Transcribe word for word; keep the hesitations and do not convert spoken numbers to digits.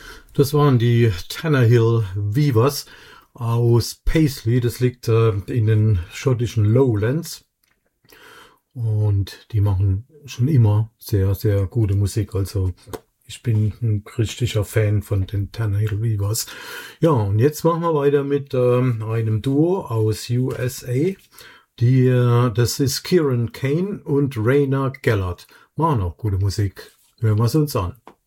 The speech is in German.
Das waren die Tannahill Weavers aus Paisley. Das liegt äh, in den schottischen Lowlands. Und die machen schon immer sehr, sehr gute Musik. Also ich bin ein richtiger Fan von den Tannahill Weavers. Ja, und jetzt machen wir weiter mit ähm, einem Duo aus U S A. Die, äh, das ist Kieran Kane und Raina Gellert. Machen auch gute Musik. Hören wir es uns an.